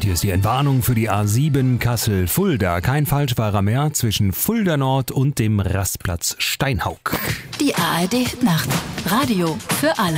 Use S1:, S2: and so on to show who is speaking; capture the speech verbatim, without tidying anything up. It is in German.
S1: hier ist die Entwarnung für die A sieben Kassel-Fulda. Kein Falschfahrer mehr zwischen Fulda Nord und dem Rastplatz Steinhaug.
S2: Die A R D Nacht. Radio für alle.